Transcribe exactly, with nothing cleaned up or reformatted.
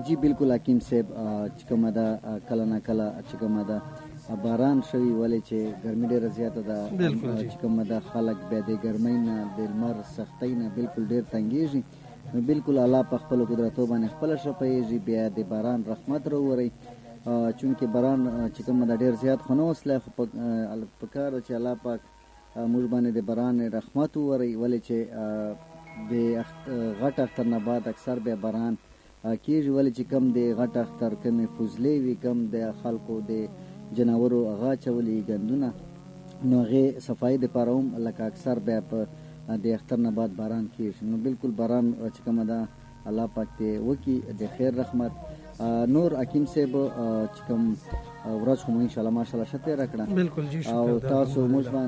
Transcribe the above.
جی بالکل حکیم صاحب چې کومه ده کله نه کله چې کومه ده باران شوي ولې چې ګرمي ډېره زیاته ده چې کومه ده خلک بیا د ګرمۍ نه د لمر سختۍ نه بالکل ډېر تنګېږي نو بالکل الله په خپلو قدرتو باندې خپله ښه پوهېږي بیا د باران رحمت راووری چونکې باران چې کومه ده ډېر زیات خو نه وسلی خو په کار ده چې الله پاک موږ باندې د باران رحمت ووری ولې چې د غټ اختر نه بعد اکثر بیا باران کېږي ولې چې کم د غټ اختر کمې فضلې وي کم د خلکو د جناورو هغه اچولي ګندونه نو هغې صفایي دپاره هم لکه اکثر بیا په د اختر نه بعد باران کېږي نو بالکل باران چې کومه ده الله پاک دې وکړي د خیر رحمت نور حکیم صاحب چې کوم ورځ خو مو انشاءالله ماشاءالله ښه تېره کړه او تاسو موږ